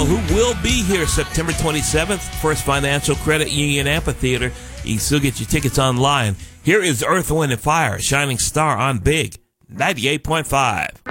who will be here September 27th, First Financial Credit Union Amphitheater. You can still get your tickets online. Here is Earth, Wind & Fire, Shining Star on Big 98.5.